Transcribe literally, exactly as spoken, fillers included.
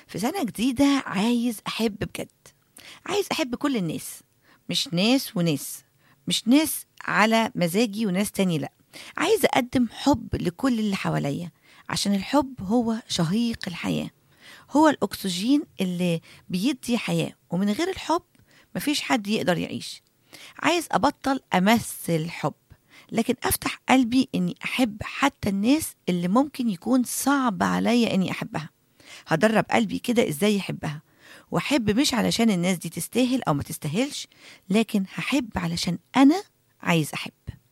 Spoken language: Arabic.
في سنة جديدة عايز أحب بجد، عايز أحب كل الناس، مش ناس وناس، مش ناس على مزاجي وناس تاني لأ. عايز أقدم حب لكل اللي حواليا، عشان الحب هو شهيق الحياة، هو الأكسجين اللي بيدي حياة، ومن غير الحب مفيش حد يقدر يعيش. عايز أبطل أمثل حب، لكن أفتح قلبي إني أحب حتى الناس اللي ممكن يكون صعب عليا إني أحبها. هدرب قلبي كده إزاي يحبها، وأحب مش علشان الناس دي تستاهل أو ما تستاهلش، لكن هحب علشان أنا عايز أحب.